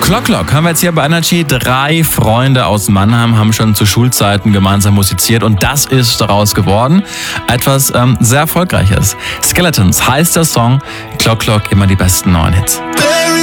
Clock Clock haben wir jetzt hier bei Energy. 3 Freunde aus Mannheim haben schon zu Schulzeiten gemeinsam musiziert und das ist daraus geworden. Etwas sehr Erfolgreiches. Skeletons heißt der Song. Clock Clock, immer die besten neuen Hits.